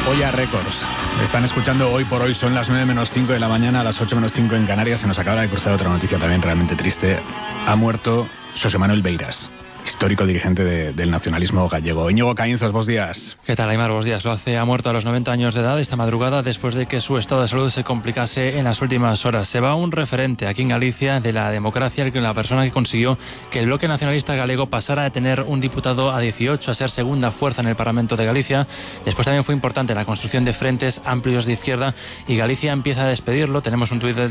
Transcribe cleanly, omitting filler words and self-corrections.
Oya Records. Están escuchando Hoy por Hoy, son las 9 menos 5 de la mañana, a las 8 menos 5 en Canarias. Se nos acaba de cruzar otra noticia también realmente triste. Ha muerto Xosé Manuel Beiras, histórico dirigente del nacionalismo gallego. Íñigo Caínzos, buenos días. ¿Qué tal, Aimar? Buenos días. Ha muerto a los 90 años de edad esta madrugada después de que su estado de salud se complicase en las últimas horas. Se va un referente aquí en Galicia de la democracia, la persona que consiguió que el bloque nacionalista galego pasara de tener un diputado a 18 a ser segunda fuerza en el Parlamento de Galicia. Después también fue importante la construcción de frentes amplios de izquierda y Galicia empieza a despedirlo. Tenemos un tuit